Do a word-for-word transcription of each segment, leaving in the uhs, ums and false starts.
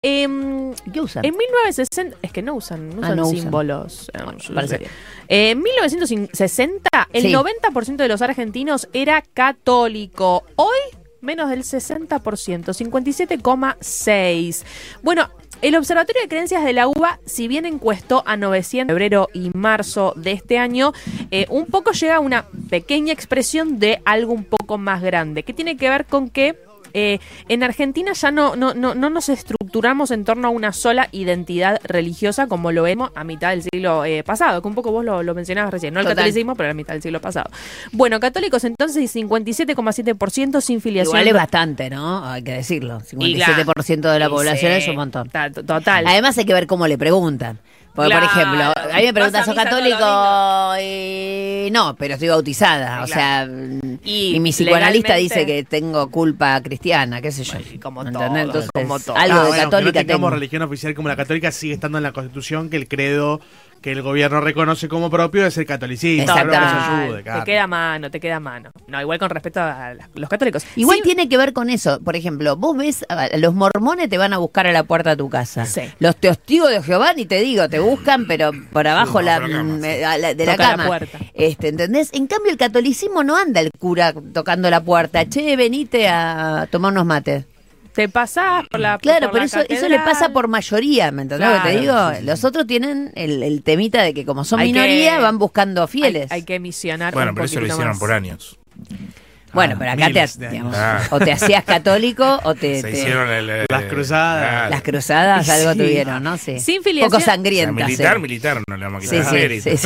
Eh, ¿Qué usan? En mil novecientos sesenta, es que no usan, no usan ah, no símbolos. Usan. Bueno, Eh, parece. En mil novecientos sesenta, el Sí. noventa por ciento de los argentinos era católico. Hoy, menos del sesenta por ciento, cincuenta y siete coma seis por ciento. Bueno, el Observatorio de Creencias de la U B A, si bien encuestó a novecientos en febrero y marzo de este año, eh, un poco llega a una pequeña expresión de algo un poco más grande, que tiene que ver con que Eh, en Argentina ya no, no, no, no nos estructuramos en torno a una sola identidad religiosa como lo vemos a mitad del siglo eh, pasado, que un poco vos lo, lo mencionabas recién, no el Total. catolicismo, pero a mitad del siglo pasado. Bueno, católicos entonces cincuenta y siete coma siete por ciento sin filiación. Igual es bastante, ¿no? Hay que decirlo. cincuenta y siete por ciento de la Y población sí, es un montón. ta- Total. Además hay que ver cómo le preguntan. Porque, Claro. por ejemplo, a mí me preguntan, ¿Vas a ¿sos misa todos los católico? Y no, pero estoy bautizada. Sí, O sea, Y y, mi psicoanalista legalmente- dice que tengo culpa cristiana, qué sé yo. Y como ¿Entendés? todo, Entonces, como todo. algo Ah, de bueno, católica que no tengamos tengo. religión oficial como la católica, sigue estando en la Constitución, que el credo que el gobierno reconoce como propio es el catolicismo. Exactamente. Pero que eso ayude, Te claro. queda mano, te queda mano. No, igual con respecto a la- los católicos. Igual Sí, tiene que ver con eso. Por ejemplo, vos ves, a los mormones te van a buscar a la puerta de tu casa. Sí. Los testigos de Jehová, ni te digo, te buscan, pero por abajo Sí, la, bajo la cama, mm, sí. eh, a la- de la Toca la cama. puerta. Este, ¿entendés? En cambio, el catolicismo no anda el cura tocando la puerta. Che, venite a tomar unos mates. te pasás por la Claro, por pero la eso, eso le catedral. pasa por mayoría, ¿me entendés lo que te digo? Claro, sí, sí. Los otros tienen el, el temita de que como son Hay minoría, que- van buscando fieles. Hay, hay que misionar Bueno, un pero eso lo poquito hicieron más. por años. Bueno, Ah, pero acá te, miles de digamos, años. o te hacías católico o te... Se te- hicieron el, el- Las cruzadas. claro. Las cruzadas Sí. algo tuvieron, ¿no? Sí. Sin filiación- Poco O sea, sangrientas. militar, eh. militar, no le vamos a Sí, quitar sí, mérito. sí, sí.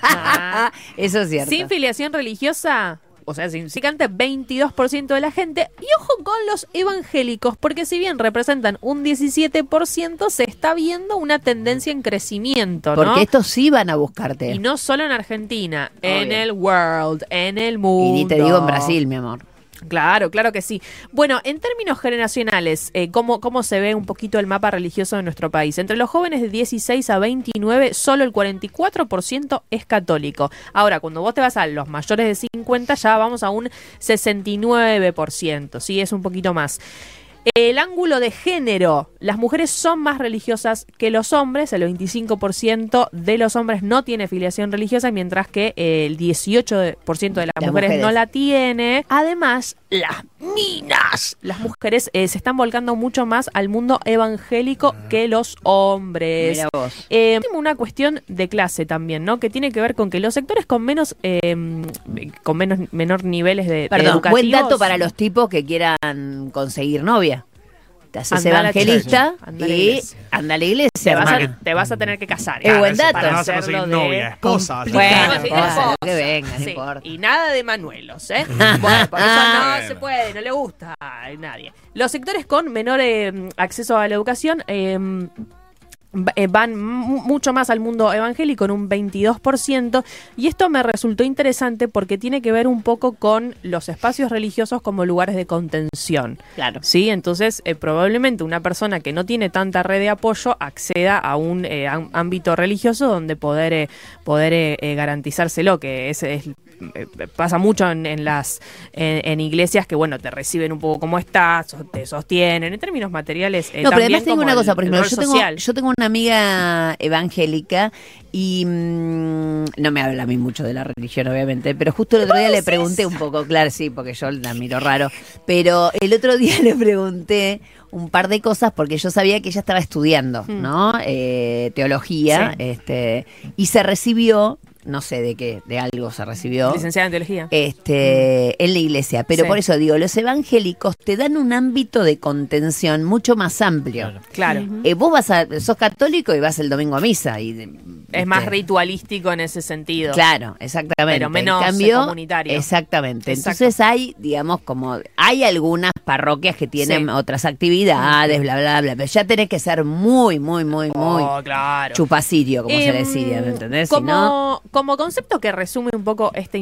Ah. Eso es cierto. Sin filiación religiosa, o sea, significante veintidós por ciento de la gente. Y ojo con los evangélicos, porque si bien representan un diecisiete por ciento, se está viendo una tendencia en crecimiento, ¿no? Porque estos sí van a buscarte. Y Y, no solo en Argentina, Obvio. en el world, en el mundo. ni te digo en Brasil, mi amor. Claro, claro que sí. Bueno, en términos generacionales, eh, ¿cómo, ¿cómo se ve un poquito el mapa religioso de nuestro país? Entre los jóvenes de dieciséis a veintinueve, solo el cuarenta y cuatro por ciento es católico. Ahora, cuando vos te vas a los mayores de cincuenta, ya vamos a un sesenta y nueve por ciento, ¿sí? Es un poquito más. El ángulo de género, las mujeres son más religiosas que los hombres, el veinticinco por ciento de los hombres no tiene filiación religiosa, mientras que el dieciocho por ciento de las, Las mujeres, mujeres. no la tiene. Además, las minas, las mujeres eh, se están volcando mucho más al mundo evangélico que los hombres. Mira vos. Eh, una cuestión de clase también, ¿no? Que tiene que ver con que los sectores con menos, eh, con menos menor niveles de, de Perdón, buen educativos. dato para los tipos que quieran conseguir novia. Te haces Andá a la evangelista iglesia, andá a la y iglesia. anda a la iglesia. Te vas, hermano. a, te vas a tener que casar. Es buen dato. Para no vas a Hacerlo conseguir de novia, esposa. vas a Bueno, tener. Bueno, sí, cosa, esposa. lo que venga, no Sí, importa. y nada de manuelos, ¿eh? Bueno, por eso no Bueno. se puede, no le gusta a nadie. Los sectores con menor eh, acceso a la educación eh, va- eh, van mu- mucho más al mundo evangélico en un veintidós por ciento, y esto me resultó interesante porque tiene que ver un poco con los espacios religiosos como lugares de contención. Claro. Sí, entonces eh, probablemente una persona que no tiene tanta red de apoyo acceda a un eh, am- ámbito religioso donde poder eh, poder eh, eh, garantizárselo, que es, es- eh, pasa mucho en, en las en, en iglesias que bueno te reciben un poco como estás, so- te sostienen en términos materiales. eh, No, pero también además tengo como una el- cosa, por el ejemplo, rol yo tengo, social. yo tengo una amiga evangélica y mm, no me habla a mí mucho de la religión, obviamente, pero justo el otro día le pregunté un poco, claro, sí, porque yo la miro raro, pero el otro día le pregunté un par de cosas porque yo sabía que ella estaba estudiando, Mm. ¿no? Eh, teología, Sí. este, y se recibió, no sé de qué, de algo se recibió. Licenciada en teología. Este, en la iglesia, pero Sí. por eso digo, los evangélicos te dan un ámbito de contención mucho más amplio. Claro. Eh, vos vas a, sos católico y vas el domingo a misa y Es más este, ritualístico en ese sentido. Claro, exactamente. Pero menos, En eh, cambio, comunitario. Exactamente. Exacto. Entonces hay, digamos, como hay algunas parroquias que tienen Sí. otras actividades, bla, bla, bla, pero ya tenés que ser muy, muy, muy, muy Oh, claro. chupacirio, como se Em, decía, ¿me entendés? Si Como, no, como concepto que resume un poco este